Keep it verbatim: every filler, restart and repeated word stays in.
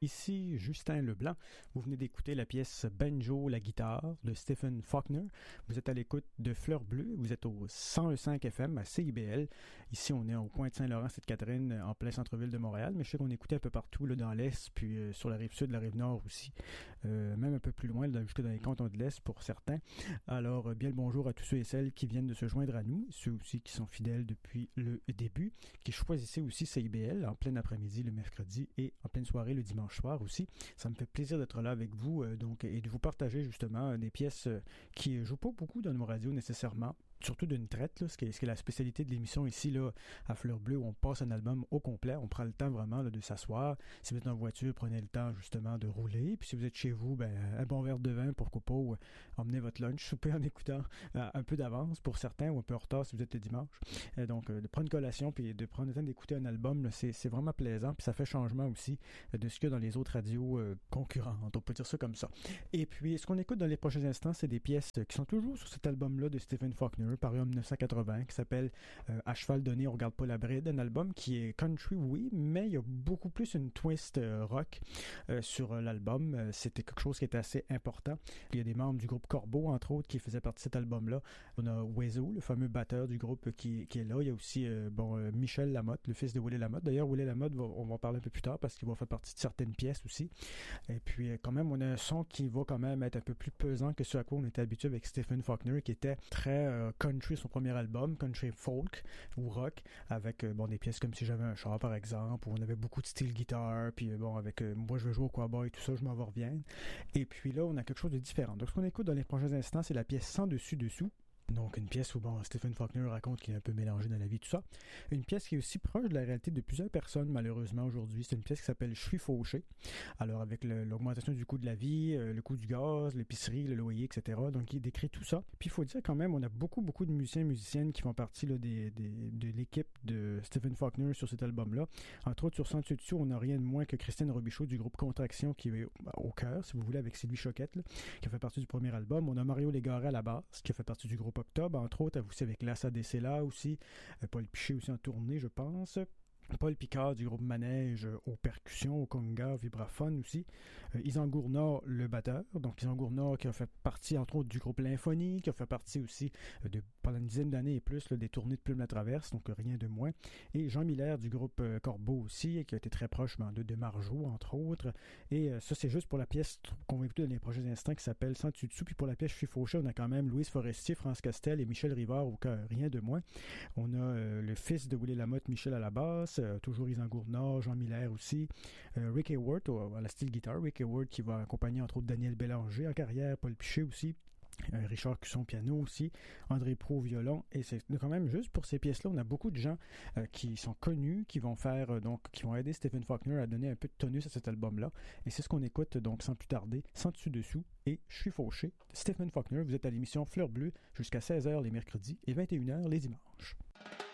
Ici Justin Leblanc. Vous venez d'écouter la pièce Banjo, la guitare de Stephen Faulkner. Vous êtes à l'écoute de Fleur Bleue. Vous êtes au cent un virgule cinq F M à C I B L. Ici, on est au coin de Saint-Laurent-Sainte-Catherine, en plein centre-ville de Montréal. Mais je sais qu'on écoutait un peu partout là, dans l'Est, puis euh, sur la rive sud, la rive nord aussi. Euh, même un peu plus loin, là, jusque dans les cantons de l'Est pour certains. Alors, euh, bien le bonjour à tous ceux et celles qui viennent de se joindre à nous. Ceux aussi qui sont fidèles depuis le début, qui choisissaient aussi C I B L en plein après-midi le mercredi et en pleine soirée le dimanche soir aussi. Ça me fait plaisir d'être là avec vous euh, donc, et de vous partager justement euh, des pièces euh, qui ne jouent pas beaucoup dans nos radios nécessairement. Surtout d'une traite, là, ce, qui est, ce qui est la spécialité de l'émission ici là, à Fleur Bleue, où on passe un album au complet, on prend le temps vraiment là, de s'asseoir. Si vous êtes en voiture, prenez le temps justement de rouler. Puis si vous êtes chez vous, ben, un bon verre de vin, pourquoi pas, ou, euh, emmenez votre lunch, souper en écoutant euh, un peu d'avance pour certains, ou un peu en retard si vous êtes le dimanche. Euh, donc, euh, de prendre une collation, puis de prendre le temps d'écouter un album, là, c'est, c'est vraiment plaisant, puis ça fait changement aussi euh, de ce qu'il y a dans les autres radios euh, concurrentes, on peut dire ça comme ça. Et puis, ce qu'on écoute dans les prochains instants, c'est des pièces qui sont toujours sur cet album-là de Stephen Faulkner, paru en dix-neuf cent quatre-vingts, qui s'appelle euh, À cheval donné, on regarde pas la bride, un album qui est country, oui, mais il y a beaucoup plus une twist euh, rock euh, sur euh, l'album. Euh, c'était quelque chose qui était assez important. Il y a des membres du groupe Corbeau, entre autres, qui faisaient partie de cet album-là. On a Wezo, le fameux batteur du groupe qui, qui est là. Il y a aussi euh, bon euh, Michel Lamotte, le fils de Willie Lamotte. D'ailleurs, Willie Lamotte, va, on va en parler un peu plus tard parce qu'il va faire partie de certaines pièces aussi. Et puis, euh, quand même, on a un son qui va quand même être un peu plus pesant que ce à quoi on était habitué avec Stephen Faulkner, qui était très euh, country, son premier album, country folk ou rock, avec euh, bon des pièces comme Si j'avais un char par exemple, où on avait beaucoup de style guitare, puis euh, bon avec euh, Moi je veux jouer au cowboy et tout ça, je m'en vais revienne. Et puis là, on a quelque chose de différent. Donc ce qu'on écoute dans les prochains instants, c'est la pièce Sans dessus dessous. Donc, une pièce où, bon, Stephen Faulkner raconte qu'il est un peu mélangé dans la vie, tout ça. Une pièce qui est aussi proche de la réalité de plusieurs personnes, malheureusement, aujourd'hui. C'est une pièce qui s'appelle « Je suis fauché ». Alors, avec le, l'augmentation du coût de la vie, euh, le coût du gaz, l'épicerie, le loyer, et cetera. Donc, il décrit tout ça. Puis, il faut dire quand même, on a beaucoup, beaucoup de musiciens et musiciennes qui font partie là, des, des, de l'équipe de Stephen Faulkner sur cet album-là. Entre autres, sur Sans dessus dessous, on n'a rien de moins que Christine Robichaud du groupe Contraction, qui est au cœur, si vous voulez, avec Sylvie Choquette, là, qui a fait partie du premier album. On a Mario Légaré à la basse, qui a fait partie du groupe Octobre, entre autres, aussi avec Lassa Dessela aussi, euh, Paul Piché aussi en tournée, je pense. Paul Picard du groupe Manège euh, aux percussions, au conga, au vibraphone aussi. Euh, Isan Gournard, le batteur. Donc Isan Gournard qui a fait partie, entre autres, du groupe L'Infonie, qui a fait partie aussi euh, de, pendant une dizaine d'années et plus là, des tournées de Plume la Traverse, donc euh, rien de moins. Et Jean Miller du groupe euh, Corbeau aussi, qui a été très proche ben, de, de Marjo, entre autres. Et euh, ça, c'est juste pour la pièce qu'on va écouter dans les prochains instants qui s'appelle Sans dessus dessous. Puis pour la pièce Je suis fauché, on a quand même Louise Forestier, France Castel et Michel Rivard au cœur, rien de moins. On a euh, le fils de Willie Lamotte, Michel à la basse. Euh, toujours Isan Gournard, Jean Miller aussi, euh, Rick Hayward au, à la style guitare, Rick Hayward qui va accompagner entre autres Daniel Bélanger en carrière, Paul Piché aussi, euh, Richard Cusson piano aussi, André Pro violon, et c'est quand même juste pour ces pièces-là, on a beaucoup de gens euh, qui sont connus, qui vont faire euh, donc, qui vont aider Stephen Faulkner à donner un peu de tonus à cet album-là, et c'est ce qu'on écoute donc sans plus tarder, Sans dessus dessous et Je suis fauché. Stephen Faulkner, vous êtes à l'émission Fleur Bleue jusqu'à seize heures les mercredis et vingt et une heures les dimanches.